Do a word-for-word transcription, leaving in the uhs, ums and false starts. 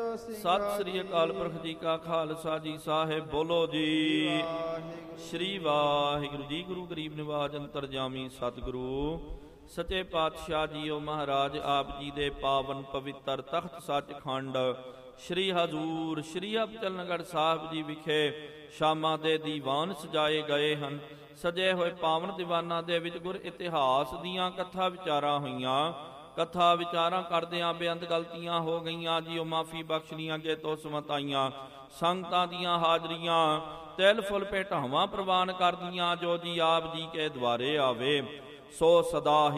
ਸਤਿ ਸ੍ਰੀ ਅਕਾਲ ਪੁਰਖ ਜੀ ਕਾ ਖਾਲਸਾ ਜੀ ਸਾਹਿਬ ਬੋਲੋ ਜੀ। ਸ੍ਰੀ ਵਾਹਿਗੁਰੂ ਜੀ। ਗੁਰੂ ਗਰੀਬ ਨਿਵਾਜ ਅੰਤਰਜਾਮੀ ਸਤਿਗੁਰੂ ਸੱਚੇ ਪਾਤਸ਼ਾਹ ਜੀਓ ਮਹਾਰਾਜ ਆਪ ਜੀ ਦੇ ਪਾਵਨ ਪਵਿੱਤਰ ਤਖਤ ਸੱਚਖੰਡ ਸ਼੍ਰੀ ਹਜ਼ੂਰ ਸ਼੍ਰੀ ਅਬਚਲਨਗੜ੍ਹ ਸਾਹਿਬ ਜੀ ਵਿਖੇ ਸ਼ਾਮਾਂ ਦੇ ਦੀਵਾਨ ਸਜਾਏ ਗਏ ਹਨ। ਸਜੇ ਹੋਏ ਪਾਵਨ ਦੀਵਾਨਾਂ ਦੇ ਵਿੱਚ ਗੁਰ ਇਤਿਹਾਸ ਦੀਆਂ ਕਥਾ ਵਿਚਾਰਾਂ ਹੋਈਆਂ। ਕਥਾ ਵਿਚਾਰਾਂ ਕਰਦਿਆਂ ਬੇਅੰਤ ਗਲਤੀਆਂ ਹੋ ਗਈਆਂ ਜੀਓ, ਮਾਫੀ ਬਖਸ਼ਣੀਆਂ ਅੱਗੇ ਤੋਂ ਸਮਤਾਈਆਂ। ਸੰਗਤਾਂ ਦੀਆਂ ਹਾਜ਼ਰੀਆਂ ਤਿਲ ਫੁੱਲ ਭੇਟਾਵਾਂ ਪ੍ਰਵਾਨ ਕਰਦੀਆਂ। ਜੋ ਜੀ ਆਪ ਜੀ ਕੇ ਦੁਆਰੇ ਆਵੇ ਸੋ ਸਦਾ